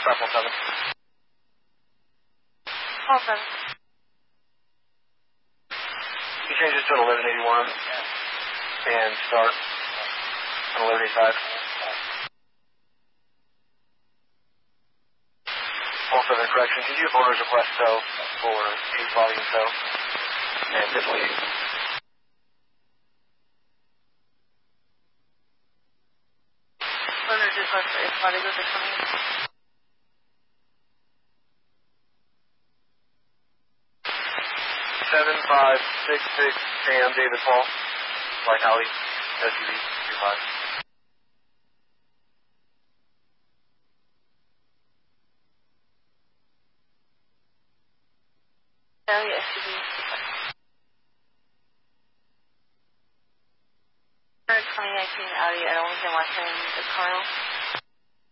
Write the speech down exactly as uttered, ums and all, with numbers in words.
five one seven. Call seven. You change it to an eleven eighty-one and start on eleven eighty-five. Also, the correction, did you have owner's request tow for eight volume tow? And definitely. Owner's request for eight body with the twenty. seven five six six Sam David Paul, White Alley, S U V two five. Alley, S U V. twenty nineteen Audi at Arlington, Washington, the Colonel.